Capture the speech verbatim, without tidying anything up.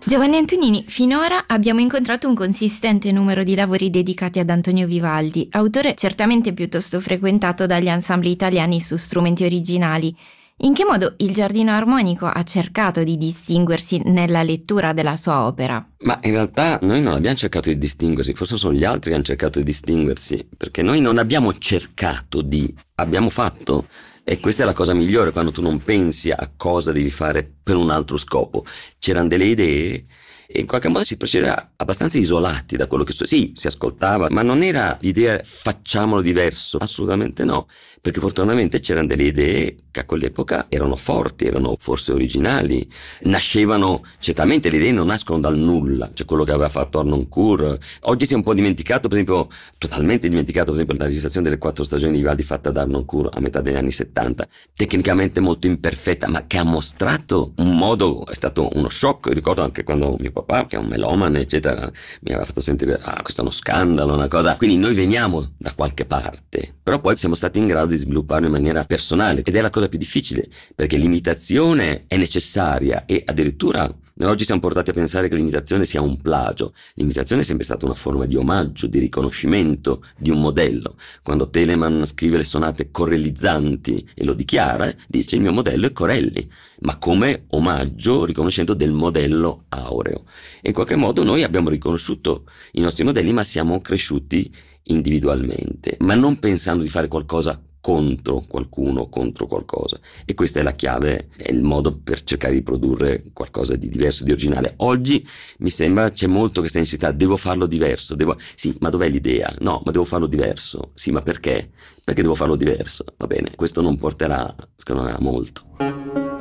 Giovanni Antonini, finora abbiamo incontrato un consistente numero di lavori dedicati ad Antonio Vivaldi, autore certamente piuttosto frequentato dagli ensemble italiani su strumenti originali. In che modo il Giardino Armonico ha cercato di distinguersi nella lettura della sua opera? Ma in realtà noi non abbiamo cercato di distinguersi, forse sono gli altri che hanno cercato di distinguersi, perché noi non abbiamo cercato di, abbiamo fatto. E questa è la cosa migliore, quando tu non pensi a cosa devi fare per un altro scopo. C'erano delle idee e in qualche modo si procedeva abbastanza isolati da quello che so. Sì, si ascoltava, ma non era l'idea facciamolo diverso, assolutamente no, perché fortunatamente c'erano delle idee che a quell'epoca erano forti, erano forse originali, nascevano, certamente le idee non nascono dal nulla, cioè quello che aveva fatto Harnoncourt. Oggi si è un po' dimenticato, per esempio, totalmente dimenticato, per esempio, la registrazione delle quattro stagioni di Vivaldi fatta da Harnoncourt a metà degli anni settanta, tecnicamente molto imperfetta, ma che ha mostrato un modo, è stato uno shock. Ricordo anche quando mio papà, che è un melomane, eccetera, mi aveva fatto sentire, ah, questo è uno scandalo, una cosa. Quindi noi veniamo da qualche parte, però poi siamo stati in grado di svilupparlo in maniera personale, ed è la cosa più difficile, perché l'imitazione è necessaria e addirittura noi oggi siamo portati a pensare che l'imitazione sia un plagio. L'imitazione è sempre stata una forma di omaggio, di riconoscimento di un modello. Quando Telemann scrive le sonate corellizzanti e lo dichiara, dice il mio modello è Corelli, ma come omaggio, riconoscendo del modello aureo. E in qualche modo noi abbiamo riconosciuto i nostri modelli, ma siamo cresciuti individualmente, ma non pensando di fare qualcosa contro qualcuno, contro qualcosa. E questa è la chiave, è il modo per cercare di produrre qualcosa di diverso, di originale. Oggi mi sembra c'è molto questa necessità, devo farlo diverso, devo... sì, ma dov'è l'idea? No, ma devo farlo diverso. Sì, ma perché? Perché devo farlo diverso? Va bene, questo non porterà, secondo me, a molto.